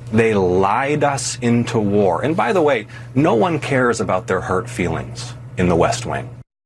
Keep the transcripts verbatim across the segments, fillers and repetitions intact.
They lied us into war. And by the way, no one cares about their hurt feelings in the West Wing.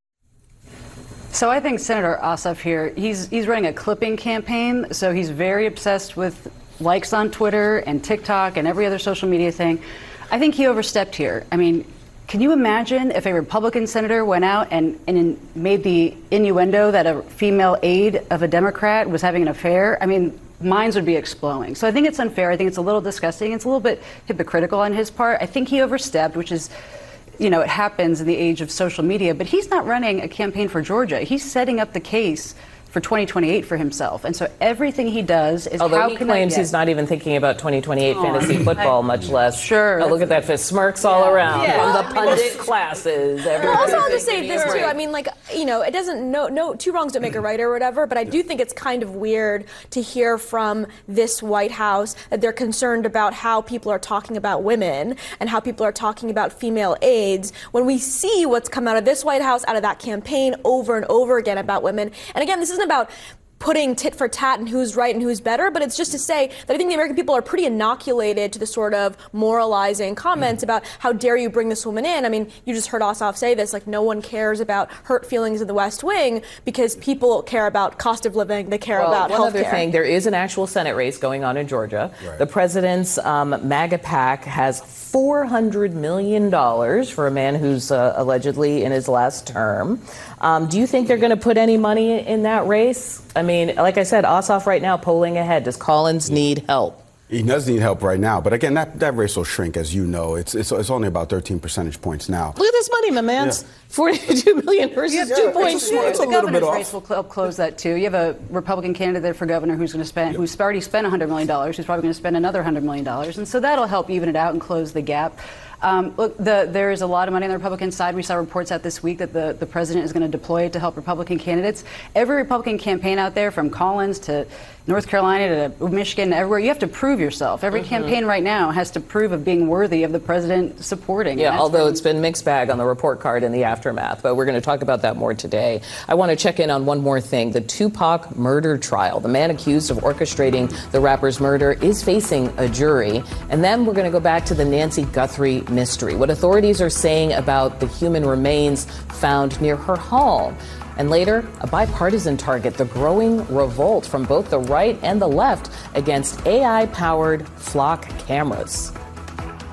So I think Senator Ossoff here, he's he's running a clipping campaign, so he's very obsessed with likes on Twitter and TikTok and every other social media thing. I think he overstepped here. I mean, can you imagine if a Republican senator went out and, and made the innuendo that a female aide of a Democrat was having an affair? I mean, minds would be exploding. So I think it's unfair. I think it's a little disgusting. It's a little bit hypocritical on his part. I think he overstepped, which is, you know, it happens in the age of social media. But he's not running a campaign for Georgia. He's setting up the case for twenty twenty-eight for himself. And so everything he does is Although how he can claims I get... he's not even thinking about twenty twenty-eight oh, fantasy football, I, much less. Sure. Oh, look at that fist. Smirks all yeah. around Yeah. from Well, the pundit classes. Well, also, I'll just say this, too. I mean, like, you know, it doesn't, no, no, two wrongs don't make a right or whatever, but I do think it's kind of weird to hear from this White House that they're concerned about how people are talking about women and how people are talking about female aides when we see what's come out of this White House, out of that campaign over and over again about women. And again, this isn't about putting tit for tat and who's right and who's better, but it's just to say that I think the American people are pretty inoculated to the sort of moralizing comments mm. about how dare you bring this woman in. I mean, you just heard Ossoff say this, like no one cares about hurt feelings in the West Wing because people care about cost of living, they care well, about one health other care. thing, there is an actual Senate race going on in Georgia. Right. The president's um, MAGA PAC has four hundred million dollars for a man who's uh, allegedly in his last term. Um, do you think they're going to put any money in that race? I mean, like I said, Ossoff right now polling ahead. Does Collins need help? He does need help right now. But again, that, that race will shrink, as you know. It's, it's it's only about thirteen percentage points now. Look at this money, my man. Yeah. forty-two million versus yeah, two point six. Yeah, the governor's race will cl- close that, too. You have a Republican candidate for governor who's going to spend, yeah. who's already spent one hundred million dollars, who's probably going to spend another one hundred million dollars. And so that'll help even it out and close the gap. Um, look, the, there is a lot of money on the Republican side. We saw reports out this week that the, the president is going to deploy it to help Republican candidates. Every Republican campaign out there, from Collins to North Carolina to Michigan, everywhere, you have to prove yourself. Every mm-hmm. campaign right now has to prove of being worthy of the president supporting. Yeah, although it's been mixed bag on the report card in the aftermath. But we're going to talk about that more today. I want to check in on one more thing. The Tupac murder trial. The man accused of orchestrating the rapper's murder is facing a jury. And then we're going to go back to the Nancy Guthrie mystery, what authorities are saying about the human remains found near her home. And later, a bipartisan target, the growing revolt from both the right and the left against A I-powered flock cameras.